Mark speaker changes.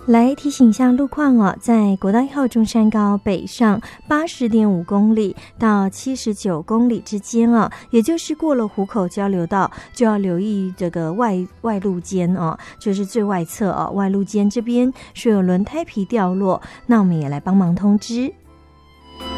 Speaker 1: 来提醒一下路况哦，在国道1号中山高北上80.5公里到79公里之间啊，也就是过了湖口交流道，就要留意这个外路肩哦，就是最外侧哦，外路肩这边是有轮胎皮掉落，那我们也来帮忙通知。